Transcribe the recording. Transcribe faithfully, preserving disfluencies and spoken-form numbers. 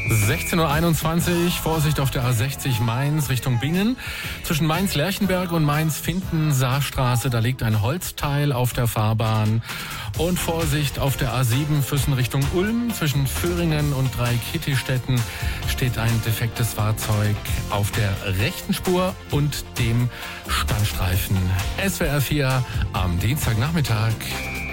sechzehn Uhr einundzwanzig, Vorsicht auf der A sechzig Mainz Richtung Bingen. Zwischen Mainz-Lerchenberg und Mainz-Finken-Saarstraße, da liegt ein Holzteil auf der Fahrbahn. Und Vorsicht auf der A sieben Füssen Richtung Ulm. Zwischen Föhringen und Dreieck-Hittistetten steht ein defektes Fahrzeug auf der rechten Spur und dem Standstreifen. S W R vier am Dienstagnachmittag.